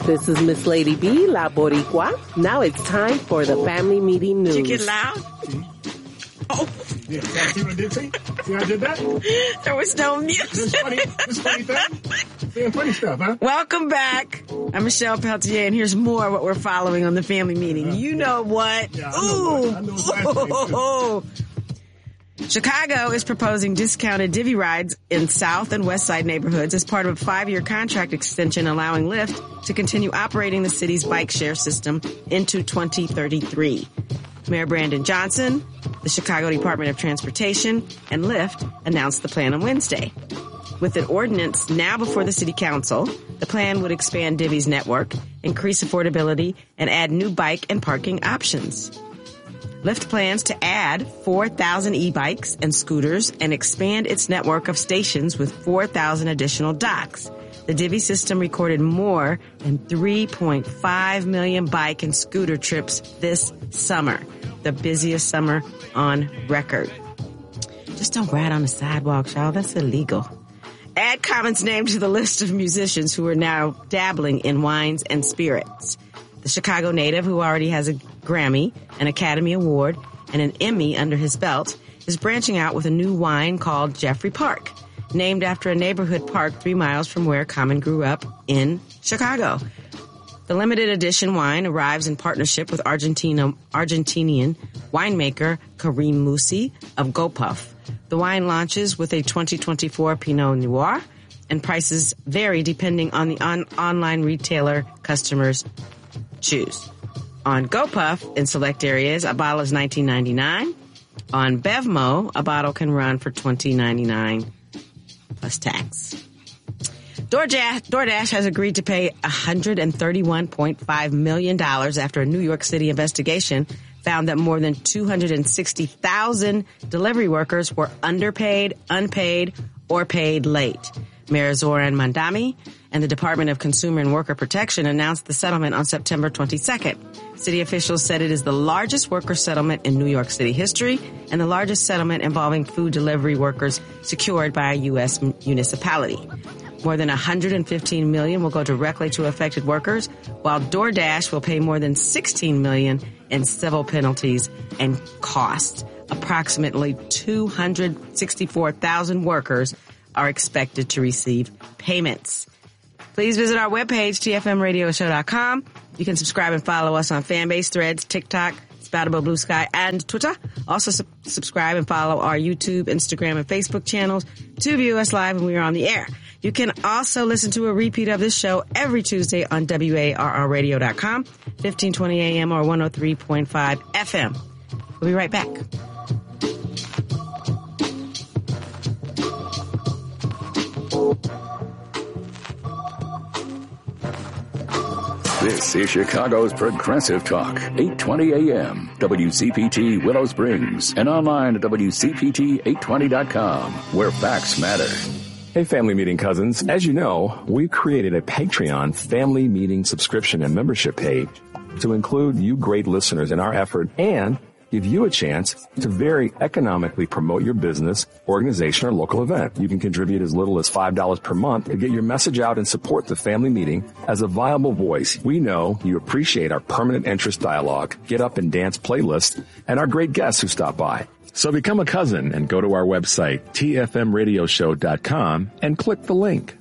This is Miss Lady B, La Boricua. Now it's time for the family meeting news. Did you get loud? Oh. Yeah, see what I did? See how I did that? There was no music. This funny thing? Saying funny stuff, huh? Welcome back. I'm Michelle Peltier, and here's more of what we're following on the family meeting. You know what? Yeah, I know what. Chicago is proposing discounted Divvy rides in South and West Side neighborhoods as part of a 5-year contract extension allowing Lyft to continue operating the city's bike share system into 2033. Mayor Brandon Johnson, the Chicago Department of Transportation, and Lyft announced the plan on Wednesday. With an ordinance now before the City Council, the plan would expand Divvy's network, increase affordability, and add new bike and parking options. Lyft plans to add 4,000 e-bikes and scooters and expand its network of stations with 4,000 additional docks. The Divvy system recorded more than 3.5 million bike and scooter trips this summer, the busiest summer on record. Just don't ride on the sidewalk, y'all. That's illegal. Add Common's name to the list of musicians who are now dabbling in wines and spirits. The Chicago native, who already has a Grammy, an Academy Award, and an Emmy under his belt, is branching out with a new wine called Jeffrey Park, named after a neighborhood park 3 miles from where Common grew up in Chicago. The limited edition wine arrives in partnership with Argentinian winemaker Karim Musi of GoPuff. The wine launches with a 2024 Pinot Noir, and prices vary depending on the online retailer customers choose. On GoPuff, in select areas, a bottle is $19.99. On Bevmo, a bottle can run for $20.99 plus tax. DoorDash has agreed to pay $131.5 million after a New York City investigation found that more than 260,000 delivery workers were underpaid, unpaid, or paid late. Mayor Zoran Mandami and the Department of Consumer and Worker Protection announced the settlement on September 22nd. City officials said it is the largest worker settlement in New York City history and the largest settlement involving food delivery workers secured by a U.S. municipality. More than $115 million will go directly to affected workers, while DoorDash will pay more than $16 million in civil penalties and costs. Approximately 264,000 workers are expected to receive payments. Please visit our webpage, tfmradioshow.com. You can subscribe and follow us on Fanbase, Threads, TikTok, Spoutable, Blue Sky, and Twitter. Also subscribe and follow our YouTube, Instagram, and Facebook channels to view us live when we are on the air. You can also listen to a repeat of this show every Tuesday on WARRradio.com, 1520 AM or 103.5 FM. We'll be right back. This is Chicago's Progressive Talk, 820 AM, WCPT Willow Springs, and online at WCPT820.com, where facts matter. Hey, family meeting cousins. As you know, we've created a Patreon family meeting subscription and membership page to include you great listeners in our effort and give you a chance to very economically promote your business, organization, or local event. You can contribute as little as $5 per month to get your message out and support the family meeting as a viable voice. We know you appreciate our permanent interest dialogue, get up and dance playlist, and our great guests who stop by. So become a cousin and go to our website, tfmradioshow.com, and click the link.